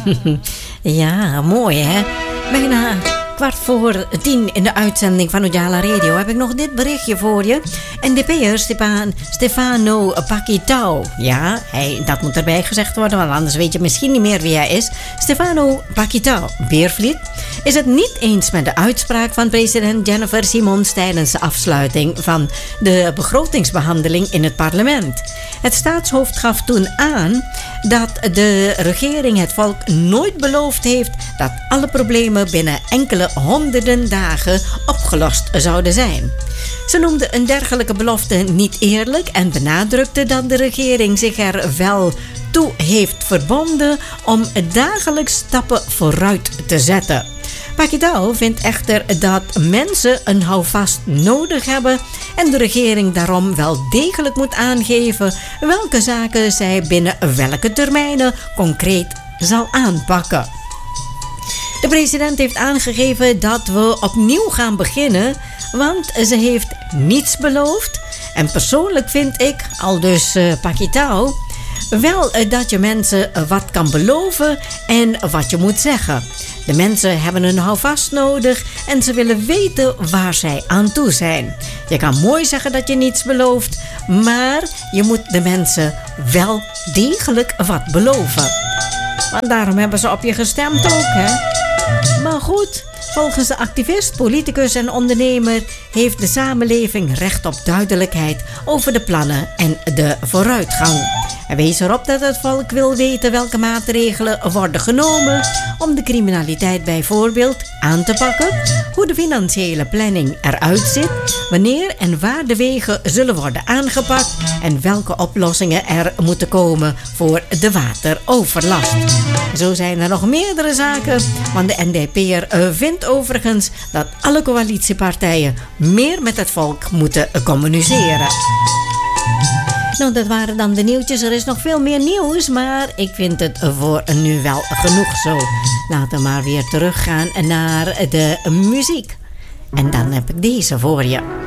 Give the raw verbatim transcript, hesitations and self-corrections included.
Ja, mooi hè. Bijna kwart voor tien in de uitzending van Ujala Radio heb ik nog dit berichtje voor je. N D P'er Stepan, Stefano Paquitao. Ja, hij, dat moet erbij gezegd worden, want anders weet je misschien niet meer wie hij is. Stefano Paquitao, Beervliet, is het niet eens met de uitspraak van president Jennifer Simons tijdens de afsluiting van de begrotingsbehandeling in het parlement. Het staatshoofd gaf toen aan dat de regering het volk nooit beloofd heeft dat alle problemen binnen enkele honderden dagen opgelost zouden zijn. Ze noemde een dergelijke belofte niet eerlijk en benadrukte dat de regering zich er wel toe heeft verbonden om dagelijks stappen vooruit te zetten. Paquitao vindt echter dat mensen een houvast nodig hebben en de regering daarom wel degelijk moet aangeven welke zaken zij binnen welke termijnen concreet zal aanpakken. De president heeft aangegeven dat we opnieuw gaan beginnen, want ze heeft niets beloofd. En persoonlijk vind ik, aldus uh, Paquitao, wel uh, dat je mensen uh, wat kan beloven en wat je moet zeggen. De mensen hebben een houvast nodig en ze willen weten waar zij aan toe zijn. Je kan mooi zeggen dat je niets belooft, maar je moet de mensen wel degelijk wat beloven. Want daarom hebben ze op je gestemd ook, hè? Maar goed, volgens de activist, politicus en ondernemer heeft de samenleving recht op duidelijkheid over de plannen en de vooruitgang. Hij wees erop dat het volk wil weten welke maatregelen worden genomen om de criminaliteit bijvoorbeeld aan te pakken, hoe de financiële planning eruit ziet, wanneer en waar de wegen zullen worden aangepakt en welke oplossingen er moeten komen voor de wateroverlast. Zo zijn er nog meerdere zaken, want de N D P'er vindt overigens dat alle coalitiepartijen meer met het volk moeten communiceren. Nou, dat waren dan de nieuwtjes. Er is nog veel meer nieuws, maar ik vind het voor nu wel genoeg zo. Laten we maar weer teruggaan naar de muziek. En dan heb ik deze voor je.